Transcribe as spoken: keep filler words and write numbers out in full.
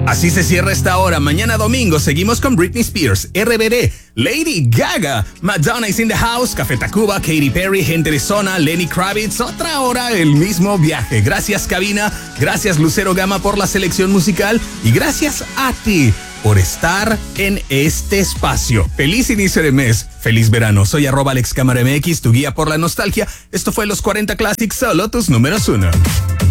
Así se cierra esta hora. Mañana domingo seguimos con Britney Spears, R B D, Lady Gaga, Madonna is in the house, Café Tacuba, Katy Perry, Gente de Zona, Lenny Kravitz. Otra hora, el mismo viaje. Gracias, cabina. Gracias, Lucero Gama, por la selección musical. Y gracias a ti por estar en este espacio. Feliz inicio de mes. Feliz verano. Soy arroba Alex Cámara M X, tu guía por la nostalgia. Esto fue Los cuarenta Classics, solo tus números uno.